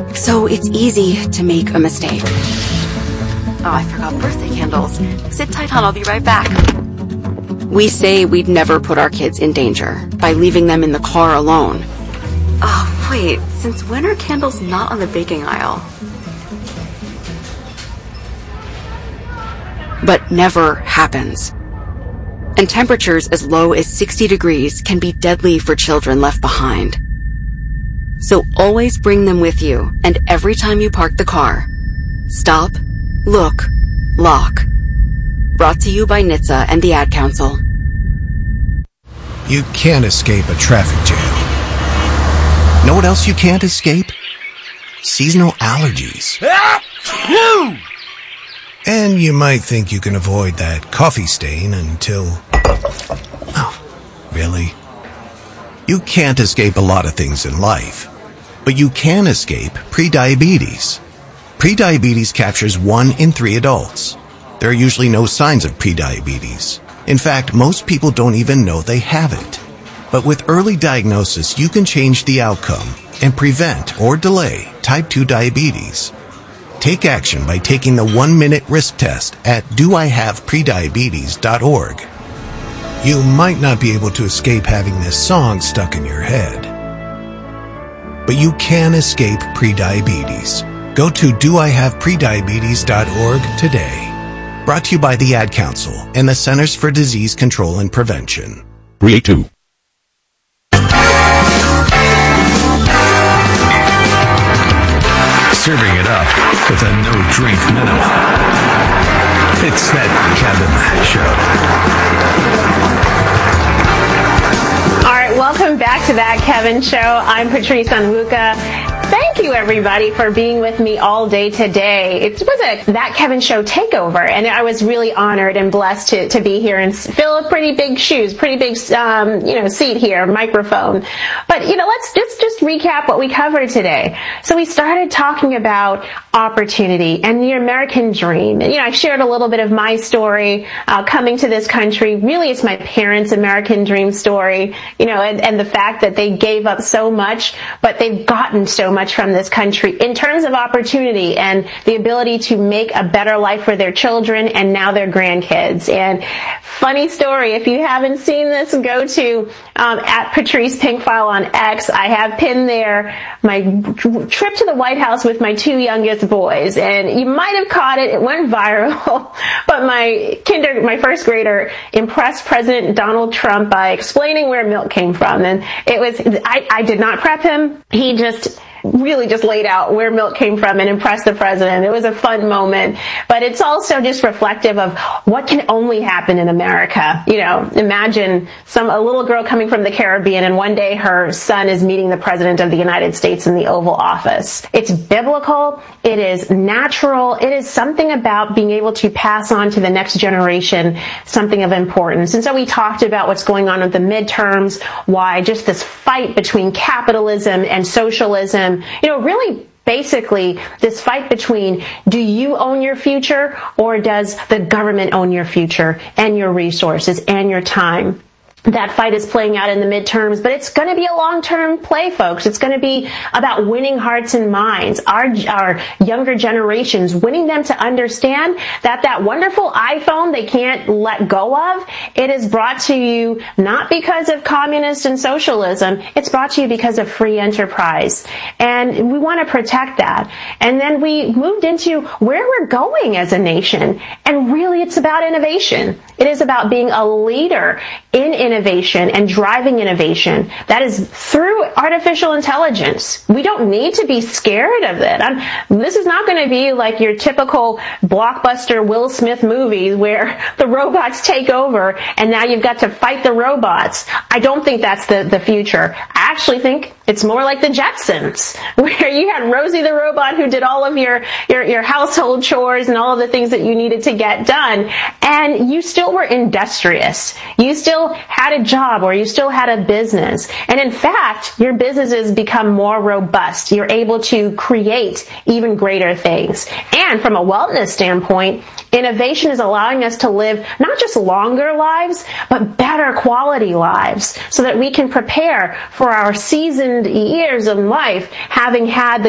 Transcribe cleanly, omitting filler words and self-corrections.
So it's easy to make a mistake. Oh, I forgot birthday candles. Sit tight, hon, I'll be right back. We say we'd never put our kids in danger by leaving them in the car alone. Oh, wait, since when are candles not on the baking aisle? But never happens. And temperatures as low as 60 degrees can be deadly for children left behind. So always bring them with you, and every time you park the car, stop, look, lock. Brought to you by NHTSA and the Ad Council. You can't escape a traffic jam. Know what else you can't escape? Seasonal allergies. And you might think you can avoid that coffee stain until... Oh, really? You can't escape a lot of things in life, but you can escape prediabetes. Prediabetes captures 1 in 3 adults. There are usually no signs of prediabetes. In fact, most people don't even know they have it. But with early diagnosis, you can change the outcome and prevent or delay type 2 diabetes. Take action by taking the 1-minute risk test at doihaveprediabetes.org. You might not be able to escape having this song stuck in your head, but you can escape prediabetes. Go to doihaveprediabetes.org today. Brought to you by the Ad Council and the Centers for Disease Control and Prevention. Relate to. Serving it up with a no-drink minute. It's that Kevin Show. All right, welcome back to That Kevin Show. I'm Patrice Onwuka. Thank you, everybody, for being with me all day today. It was a That Kevin Show takeover, and I was really honored and blessed to be here and fill a pretty big shoes, pretty big, seat here, microphone. But, let's just recap what we covered today. So we started talking about opportunity and the American dream. And, I shared a little bit of my story, coming to this country. Really, it's my parents' American dream story, and the fact that they gave up so much, but they've gotten so much from this country in terms of opportunity and the ability to make a better life for their children and now their grandkids. And funny story, if you haven't seen this, go to at Patrice Pinkfile on X. I have pinned there my trip to the White House with my 2 youngest boys, and you might have caught it. It went viral, but my first grader impressed President Donald Trump by explaining where milk came from. And it was, I did not prep him. He really just laid out where milk came from and impressed the president. It was a fun moment, but it's also just reflective of what can only happen in America. Imagine a little girl coming from the Caribbean, and one day her son is meeting the president of the United States in the Oval Office. It's biblical. It is natural. It is something about being able to pass on to the next generation something of importance. And so we talked about what's going on with the midterms, why just this fight between capitalism and socialism, really basically this fight between, do you own your future or does the government own your future and your resources and your time? That fight is playing out in the midterms, but it's going to be a long-term play, folks. It's going to be about winning hearts and minds, our younger generations, winning them to understand that wonderful iPhone they can't let go of, it is brought to you not because of communists and socialism, it's brought to you because of free enterprise. And we want to protect that. And then we moved into where we're going as a nation. And really, it's about innovation. It is about being a leader in innovation and driving innovation. That is through artificial intelligence. We don't need to be scared of it. This is not going to be like your typical blockbuster Will Smith movie where the robots take over and now you've got to fight the robots. I don't think that's the future. I actually think it's more like the Jetsons, where you had Rosie the robot who did all of your household chores and all of the things that you needed to get done. And you still were industrious. You still had a job or you still had a business. And in fact, your businesses become more robust. You're able to create even greater things. And from a wellness standpoint, innovation is allowing us to live not just longer lives, but better quality lives so that we can prepare for our seasoned years of life, having had the